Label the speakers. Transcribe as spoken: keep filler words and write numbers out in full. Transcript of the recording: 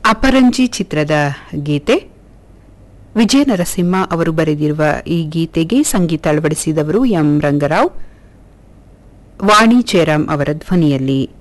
Speaker 1: ಅಪರಂಜಿ ಚಿತ್ರದ ಗೀತೆ. ವಿಜಯ ನರಸಿಂಹ ಅವರು ಬರೆದಿರುವ ಈ ಗೀತೆಗೆ ಸಂಗೀತ ಅಳವಡಿಸಿದವರು ಎಂ ರಂಗರಾವ್, ವಾಣಿ ಜಯರಾಮ್ ಅವರ ಧ್ವನಿಯಲ್ಲಿ.